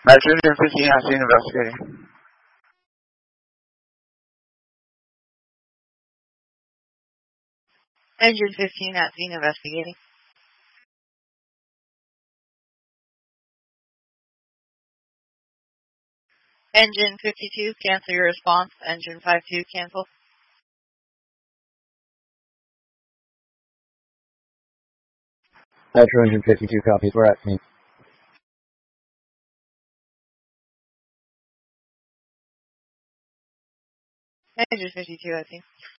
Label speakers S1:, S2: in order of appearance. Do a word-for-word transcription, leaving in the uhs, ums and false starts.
S1: Nitrogen fifteen has been investigating.
S2: Engine fifteen at scene investigating. Engine fifty-two, cancel your response. Engine fifty-two, cancel.
S3: Nitro Engine fifty-two copies. We're at scene.
S2: Engine fifty-two at scene.